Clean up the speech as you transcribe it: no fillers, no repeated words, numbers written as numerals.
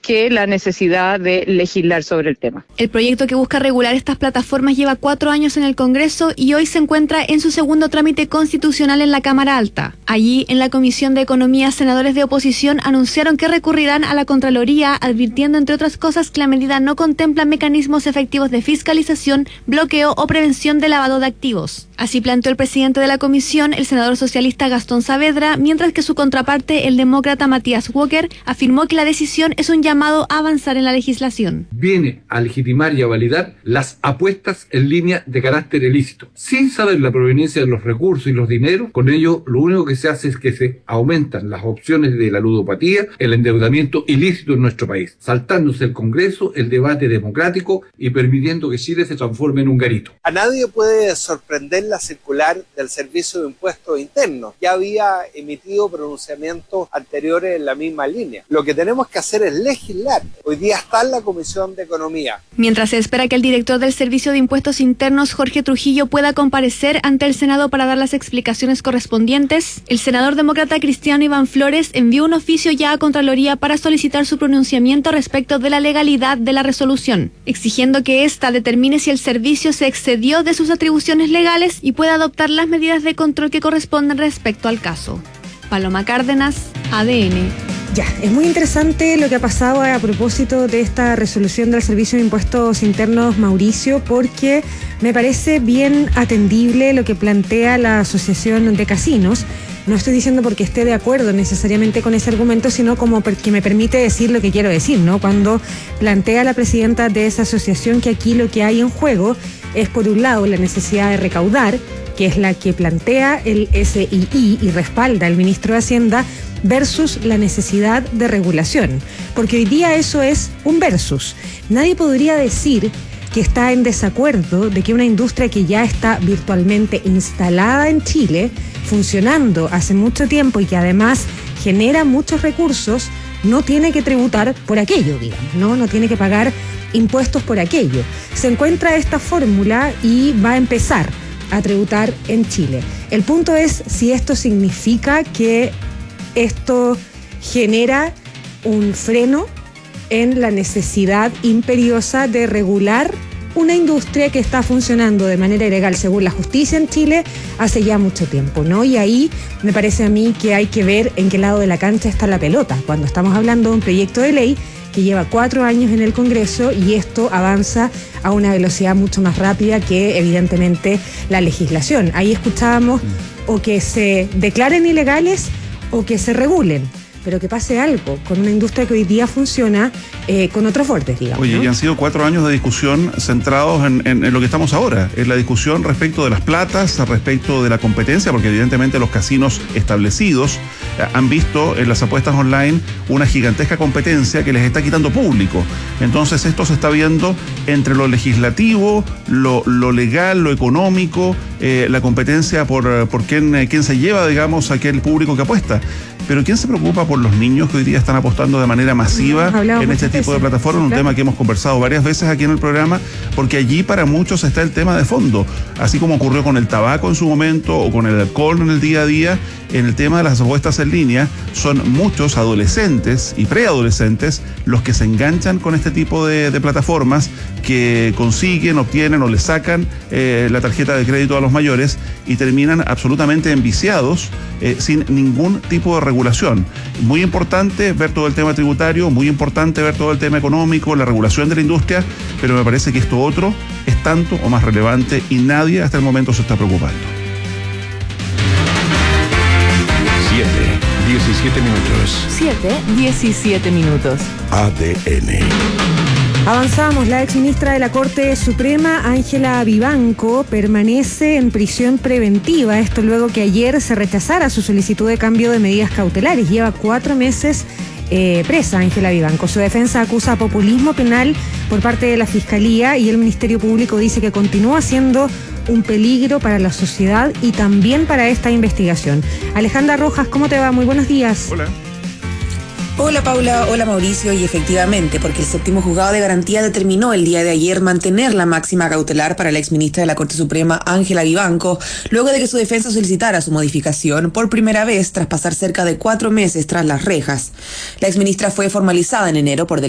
que la necesidad de legislar sobre el tema. El proyecto que busca regular estas plataformas lleva 4 años en el Congreso y hoy se encuentra en su segundo trámite constitucional en la Cámara Alta. Allí, en la Comisión de Economía, senadores de oposición anunciaron que recurrirán a la Contraloría, advirtiendo, entre otras cosas, que la medida no contempla mecanismos efectivos de fiscalización, bloqueo o prevención de lavado de activos. Así planteó el presidente de la comisión, el senador socialista Gastón Saavedra, mientras que su contraparte, el demócrata Matías Walker, afirmó que la decisión es un llamado a avanzar en la legislación. Viene a legitimar y a validar las apuestas en línea de carácter ilícito. Sin saber la proveniencia de los recursos y los dineros, con ello lo único que se hace es que se aumentan las opciones de la ludopatía, el endeudamiento ilícito en nuestro país, saltándose el Congreso, el debate democrático y permitiendo que Chile se transforme en un garito. A nadie puede sorprender la circular del Servicio de Impuestos Internos. Ya había emitido pronunciamientos anteriores en la misma línea. Lo que tenemos que hacer es legislar. Hoy día está en la Comisión de Economía. Mientras se espera que el director del Servicio de Impuestos Internos, Jorge Trujillo, pueda comparecer ante el Senado para dar las explicaciones correspondientes, el senador demócrata Cristiano Iván Flores envió un oficio ya a Contraloría para solicitar su pronunciamiento respecto de la legalidad de la resolución, exigiendo que ésta determine si el servicio se excedió de sus atribuciones legales y pueda adoptar las medidas de control que corresponden respecto al caso. Paloma Cárdenas, ADN. Ya, es muy interesante lo que ha pasado a propósito de esta resolución del Servicio de Impuestos Internos, Mauricio, porque me parece bien atendible lo que plantea la Asociación de Casinos. No estoy diciendo porque esté de acuerdo necesariamente con ese argumento, sino como porque me permite decir lo que quiero decir, ¿no? Cuando plantea la presidenta de esa asociación que aquí lo que hay en juego es, por un lado, la necesidad de recaudar, que es la que plantea el SII y respalda el ministro de Hacienda, versus la necesidad de regulación. Porque hoy día eso es un versus. Nadie podría decir que está en desacuerdo de que una industria que ya está virtualmente instalada en Chile, funcionando hace mucho tiempo y que además genera muchos recursos, no tiene que tributar por aquello, digamos, no tiene que pagar impuestos por aquello. Se encuentra esta fórmula y va a empezar a tributar en Chile. El punto es si esto significa que esto genera un freno en la necesidad imperiosa de regular una industria que está funcionando de manera ilegal según la justicia en Chile hace ya mucho tiempo, ¿no? Y ahí me parece a mí que hay que ver en qué lado de la cancha está la pelota, cuando estamos hablando de un proyecto de ley que lleva 4 años en el Congreso y esto avanza a una velocidad mucho más rápida que evidentemente la legislación. Ahí escuchábamos o que se declaren ilegales o que se regulen, pero que pase algo con una industria que hoy día funciona con otros bordes, digamos. Oye, ¿no? Y han sido 4 años de discusión centrados en lo que estamos ahora, en la discusión respecto de las platas, respecto de la competencia, porque evidentemente los casinos establecidos han visto en las apuestas online una gigantesca competencia que les está quitando público. Entonces esto se está viendo entre lo legislativo, lo legal, lo económico, la competencia por quién se lleva, digamos, aquel público que apuesta. Pero ¿quién se preocupa por los niños que hoy día están apostando de manera masiva en este tipo de plataformas? Un tema que hemos conversado varias veces aquí en el programa, porque allí para muchos está el tema de fondo. Así como ocurrió con el tabaco en su momento o con el alcohol en el día a día, en el tema de las apuestas en línea, son muchos adolescentes y preadolescentes los que se enganchan con este tipo de plataformas, que consiguen, obtienen o les sacan la tarjeta de crédito a los mayores y terminan absolutamente enviciados sin ningún tipo de regulación. Muy importante ver todo el tema tributario, muy importante ver todo el tema económico, la regulación de la industria, pero me parece que esto otro es tanto o más relevante y nadie hasta el momento se está preocupando. 7:17 minutos. ADN. Avanzamos. La exministra de la Corte Suprema, Ángela Vivanco, permanece en prisión preventiva. Esto luego que ayer se rechazara su solicitud de cambio de medidas cautelares. Lleva 4 meses presa Ángela Vivanco. Su defensa acusa populismo penal por parte de la Fiscalía y el Ministerio Público dice que continúa siendo un peligro para la sociedad y también para esta investigación. Alejandra Rojas, ¿cómo te va? Muy buenos días. Hola. Hola Paula, hola Mauricio, y efectivamente, porque el séptimo juzgado de garantía determinó el día de ayer mantener la máxima cautelar para la exministra de la Corte Suprema, Ángela Vivanco, luego de que su defensa solicitara su modificación por primera vez tras pasar cerca de 4 meses tras las rejas. La exministra fue formalizada en enero por